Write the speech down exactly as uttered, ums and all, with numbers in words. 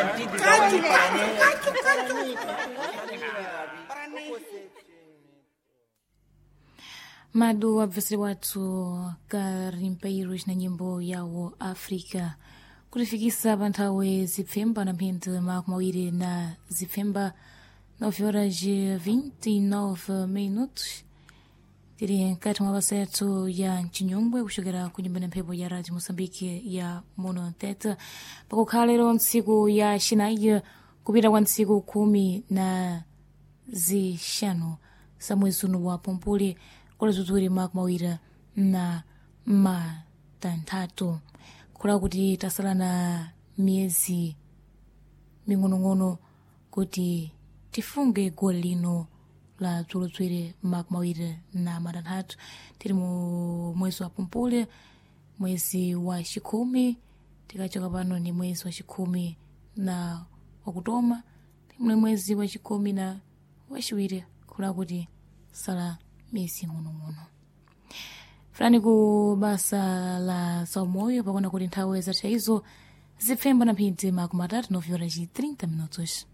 Madu abvesiri watu karimpeiros na nyimbo yawo Afrika kulifikisa panthawe zipfemba na mphindi makumi mawiri na zipfemba nove horas e vinte e nove minutos. Tiri nkati mwa basa yathu ya mchinyongwe kuchokera ku nyumba na mphepo ya Radio Moçambique ya Mono Tete pakukhala lero ntsiku ya xinayi kupita kwa ntsiku khumi na zixanu za mwezi uno wa Pumpuli kulazuzuri makumi mawiri na matanthatu kula kuti tasala na miyezi ming'onong'ono kuti tifunge goli lino la dzuludzwiri makumi mawiri na matanthatu. Tiri mu mwezi wa Pumpuli, mwezi wa chikhumi, tikachoka pano ni mwezi wa chikhumi na wakutoma, timule mwezi wa chikhumi na wachiwiri kula kuti sala miyezi ng'onong'ono. Fulani ku basa la saumoyo pakona kuti nthawe zatha izo zipfemba na mphindi makumi atatu nove horas e trinta minutos.